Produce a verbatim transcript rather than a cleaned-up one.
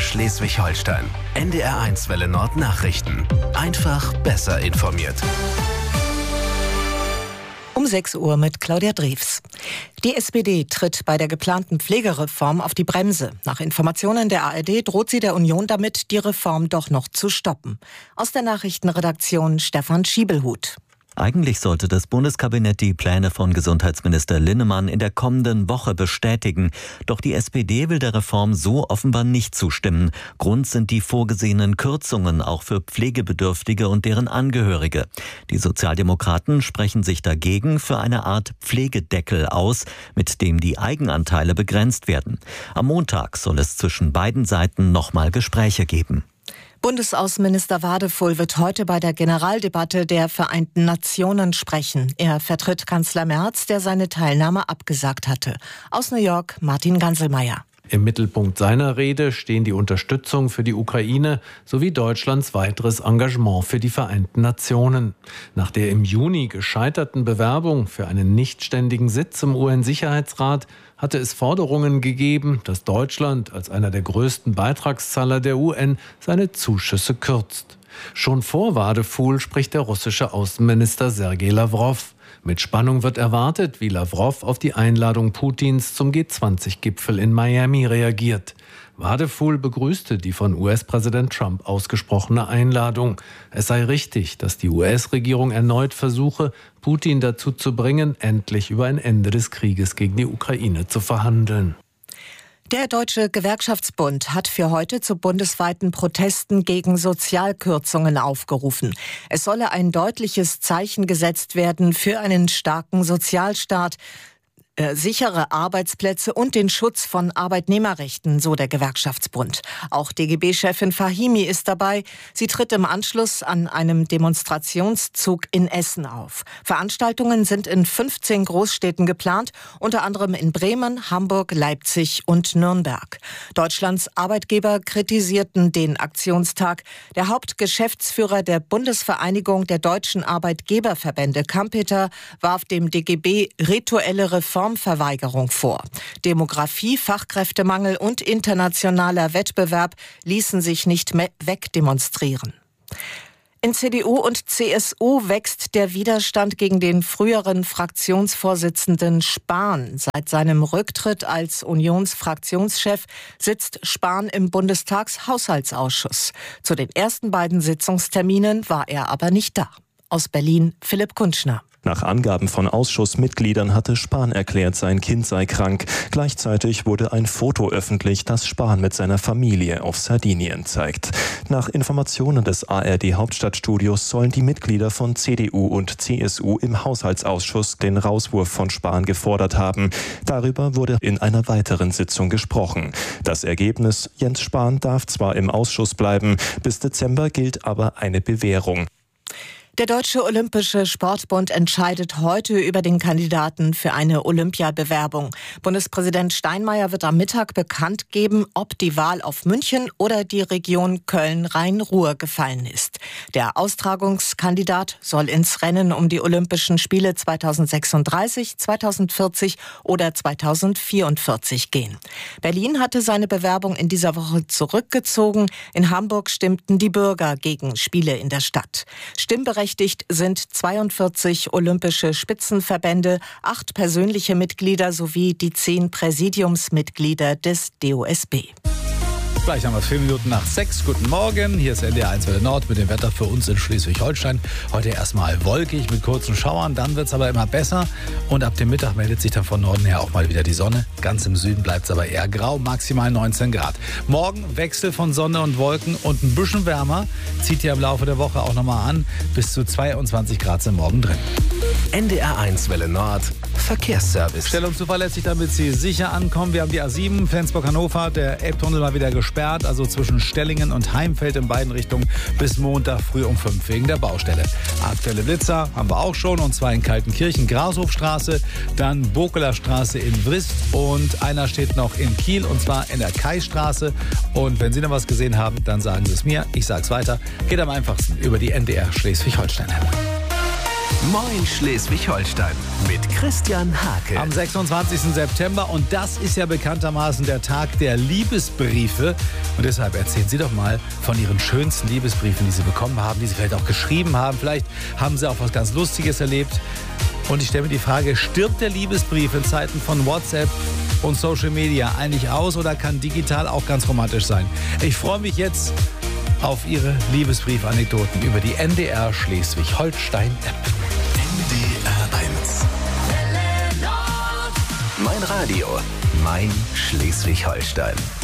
Schleswig-Holstein. N D R eins Welle Nord Nachrichten. Einfach besser informiert. Um sechs Uhr mit Claudia Drews. Die S P D tritt bei der geplanten Pflegereform auf die Bremse. Nach Informationen der A R D droht sie der Union damit, die Reform doch noch zu stoppen. Aus der Nachrichtenredaktion Stefan Schiebelhut. Eigentlich sollte das Bundeskabinett die Pläne von Gesundheitsminister Linnemann in der kommenden Woche bestätigen. Doch die S P D will der Reform so offenbar nicht zustimmen. Grund sind die vorgesehenen Kürzungen auch für Pflegebedürftige und deren Angehörige. Die Sozialdemokraten sprechen sich dagegen für eine Art Pflegedeckel aus, mit dem die Eigenanteile begrenzt werden. Am Montag soll es zwischen beiden Seiten nochmal Gespräche geben. Bundesaußenminister Wadefull wird heute bei der Generaldebatte der Vereinten Nationen sprechen. Er vertritt Kanzler Merz, der seine Teilnahme abgesagt hatte. Aus New York Martin Ganselmeier. Im Mittelpunkt seiner Rede stehen die Unterstützung für die Ukraine sowie Deutschlands weiteres Engagement für die Vereinten Nationen. Nach der im Juni gescheiterten Bewerbung für einen nichtständigen Sitz im U N-Sicherheitsrat hatte es Forderungen gegeben, dass Deutschland als einer der größten Beitragszahler der U N seine Zuschüsse kürzt. Schon vor Wadefull spricht der russische Außenminister Sergei Lawrow. Mit Spannung wird erwartet, wie Lawrow auf die Einladung Putins zum G zwanzig Gipfel in Miami reagiert. Wadefull begrüßte die von U S-Präsident Trump ausgesprochene Einladung. Es sei richtig, dass die U S-Regierung erneut versuche, Putin dazu zu bringen, endlich über ein Ende des Krieges gegen die Ukraine zu verhandeln. Der Deutsche Gewerkschaftsbund hat für heute zu bundesweiten Protesten gegen Sozialkürzungen aufgerufen. Es solle ein deutliches Zeichen gesetzt werden für einen starken Sozialstaat, Äh, sichere Arbeitsplätze und den Schutz von Arbeitnehmerrechten, so der Gewerkschaftsbund. Auch D G B-Chefin Fahimi ist dabei. Sie tritt im Anschluss an einem Demonstrationszug in Essen auf. Veranstaltungen sind in fünfzehn Großstädten geplant, unter anderem in Bremen, Hamburg, Leipzig und Nürnberg. Deutschlands Arbeitgeber kritisierten den Aktionstag. Der Hauptgeschäftsführer der Bundesvereinigung der deutschen Arbeitgeberverbände, Kampeter, warf dem D G B rituelle Reformen Verweigerung vor. Demografie, Fachkräftemangel und internationaler Wettbewerb ließen sich nicht mehr wegdemonstrieren. In C D U und C S U wächst der Widerstand gegen den früheren Fraktionsvorsitzenden Spahn. Seit seinem Rücktritt als Unionsfraktionschef sitzt Spahn im Bundestagshaushaltsausschuss. Zu den ersten beiden Sitzungsterminen war er aber nicht da. Aus Berlin Philipp Kunschner. Nach Angaben von Ausschussmitgliedern hatte Spahn erklärt, sein Kind sei krank. Gleichzeitig wurde ein Foto öffentlich, das Spahn mit seiner Familie auf Sardinien zeigt. Nach Informationen des A R D-Hauptstadtstudios sollen die Mitglieder von C D U und C S U im Haushaltsausschuss den Rauswurf von Spahn gefordert haben. Darüber wurde in einer weiteren Sitzung gesprochen. Das Ergebnis: Jens Spahn darf zwar im Ausschuss bleiben, bis Dezember gilt aber eine Bewährung. Der Deutsche Olympische Sportbund entscheidet heute über den Kandidaten für eine Olympiabewerbung. Bundespräsident Steinmeier wird am Mittag bekannt geben, ob die Wahl auf München oder die Region Köln-Rhein-Ruhr gefallen ist. Der Austragungskandidat soll ins Rennen um die Olympischen Spiele zweitausendsechsunddreißig, zweitausendvierzig oder zweitausendvierundvierzig gehen. Berlin hatte seine Bewerbung in dieser Woche zurückgezogen. In Hamburg stimmten die Bürger gegen Spiele in der Stadt. Stimmberechtigt sind zweiundvierzig olympische Spitzenverbände, acht persönliche Mitglieder sowie die zehn Präsidiumsmitglieder des D O S B. Gleich haben wir vier Minuten nach sechs. Guten Morgen, hier ist N D R eins Welle Nord mit dem Wetter für uns in Schleswig-Holstein. Heute erstmal wolkig mit kurzen Schauern, dann wird es aber immer besser. Und ab dem Mittag meldet sich dann von Norden her auch mal wieder die Sonne. Ganz im Süden bleibt es aber eher grau, maximal neunzehn Grad. Morgen Wechsel von Sonne und Wolken und ein bisschen wärmer. Zieht ja im Laufe der Woche auch nochmal an. Bis zu zweiundzwanzig Grad sind morgen drin. N D R eins Welle Nord Verkehrsservice. Stellungszuverlässig, damit Sie sicher ankommen. Wir haben die A sieben, Flensburg-Hannover, der Elbtunnel mal wieder gesperrt, also zwischen Stellingen und Heimfeld in beiden Richtungen bis Montag früh um fünf wegen der Baustelle. Aktuelle Blitzer haben wir auch schon, und zwar in Kaltenkirchen, Grashofstraße, dann Bokeler Straße in Vrist und einer steht noch in Kiel, und zwar in der Kaistraße. Und wenn Sie noch was gesehen haben, dann sagen Sie es mir, ich sag's weiter. Geht am einfachsten über die N D R Schleswig-Holstein-App. Moin Schleswig-Holstein mit Christian Hake. Am sechsundzwanzigsten September und das ist ja bekanntermaßen der Tag der Liebesbriefe. Und deshalb erzählen Sie doch mal von Ihren schönsten Liebesbriefen, die Sie bekommen haben, die Sie vielleicht auch geschrieben haben. Vielleicht haben Sie auch was ganz Lustiges erlebt. Und ich stelle mir die Frage, stirbt der Liebesbrief in Zeiten von WhatsApp und Social Media eigentlich aus oder kann digital auch ganz romantisch sein? Ich freue mich jetzt auf Ihre Liebesbrief-Anekdoten über die N D R Schleswig-Holstein-App. N D R eins. Mein Radio, mein Schleswig-Holstein.